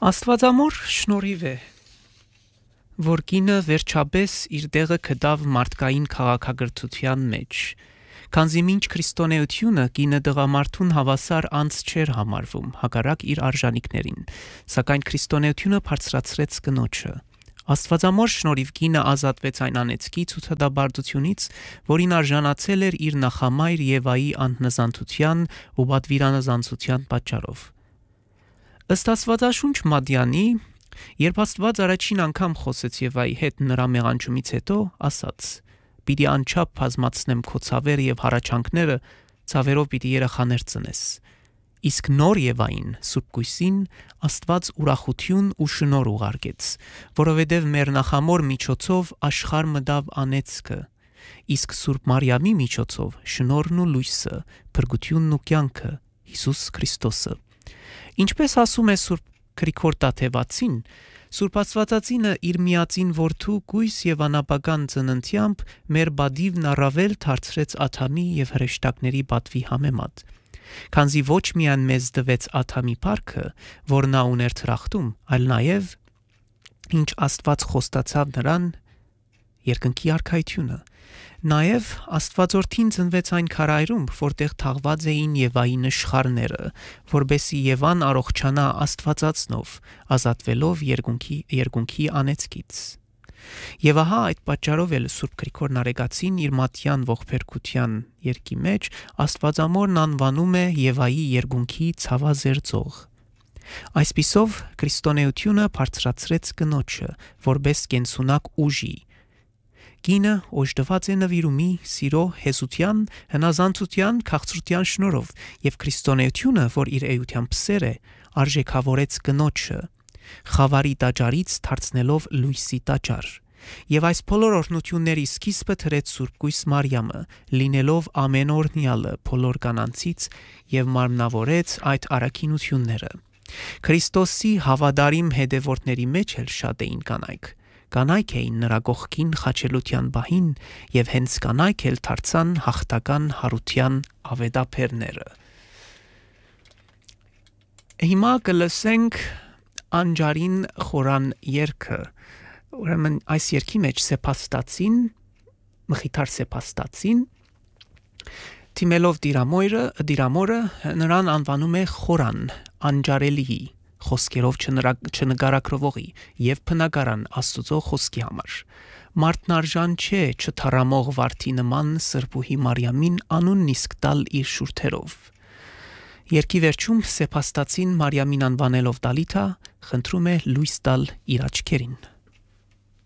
Աստվածամոր շնորհիվ է, որ կինը վերջապես իր տեղը գտավ մարդկային քաղաքագրթության մեջ, քանզի մինչ քրիստոնեությունը կինը տղամարդուն հավասար անձ չէր համարվում, հակառակ իր արժանինքներին, սակայն քրիստոնեությունը բարձրացրեց կնոջը։ Աստվածամոր շնորհիվ կինը ազատվեց այն անեծքի ցուցադաբարդությունից, որին արժանացել էր իր նախամայր Եվայի անհնազանդության ու պատվիրանազանցության պատճառով։ Ըստ Աստվածաշունչ Մատյանի, երբ Աստված առաջին անգամ խոսեց Եվայի հետ նրա մեղանջումից հետո, ասաց. «Պիտի անչափ բազմացնեմ քո ցավերը եւ հառաչանքները, ցավերով պիտի երեխաներ ծնես»։ Իսկ նոր Եվային, Սուրբ Գույսին, Աստված ուրախություն ու շնորհ ուղարկեց, որովհետև մեր նախամոր միջոցով աշխարհ մտավ անեծքը, իսկ Սուրբ Մարիամի միջոցով շնորհն ու լույսը, փրկությունն ու կյանքը, Հիսուս Քրիստոսը։ Ինչպես ասում է Սուրբ Գրիգոր Տաթևացին, Սուրբ Աստվածածինը իր միածին որդու գույս եւ անապական ծննդյամբ մեր բադիվն առավել դարձրեց Ադամի եւ հրեշտակների պատվի համեմատ, քանզի ոչ միայն մեզ տվեց Ադամի փառքը, որ նա ուներ թրախտում, այլ նաեւ ինչ Աստված խոստացավ նրան երկնքի արքայությունը։ Նաև Աստվածորդին ծնվեց այն քարայրում, որտեղ թաղված էին Եվայի նշխարները, որբեսի Եվան առողջանա Աստվածածնով, ազատվելով երկունքի անեծքից։ Եվ ահա այդ պատճառով էլ Սուրբ Գրիգոր Նարեկացին իր մատյան ողբերգության երգի մեջ Աստվածամորն անվանում է Եվայի երկունքի ցավազերծող։ Այսպիսով քրիստոնեությունը բարձրացրեց կնոջը, որպես կենսունակ ուժի։ Կինը օժտված է նվիրումի, սիրո, հեզության, հնազանդության, քաղցրության շնորհով, եւ քրիստոնեությունը, որ իր էությամբ սեր է, արժեքավորեց կնոջը, խավարի տաճարից դարձնելով լույսի տաճար։ Եվ այս բոլոր օրհնությունների սկիզբը դրեց Սուրբ Գույս Մարիամը, լինելով ամեն օրհնյալը բոլոր կանանցից եւ մարմնավորեց այդ առաքինությունները։ Քրիստոսի հավատարիմ հետևորդների մեջ էլ շատ էին կանայք։ Կանայք էին նրա կողքին խաչելության բահին եւ հենց կանայք էլ դարձան հաղթական հարության ավետափերները։ Հիմա կլսենք Անջարին խորան երգը։ Ուրեմն այս երգի մեջ Սեփաստացին, Մխիթար Սեփաստացին, թիմելով դիրամորը նրան անվանում է խորան, անջարելի, խոսքերով չնկարագրվողի եւ բնակարան Աստծո խոսքի համար։ Մարդն արժան չէ չթառամող վարդի նման սրբուհի Մարիամին անուն իսկ տալ իր շուրթերով։ Երգի վերջում Սեփաստացին Մարիամին անվանելով Դալիթա, խնդրում է լույս տալ իր աչքերին։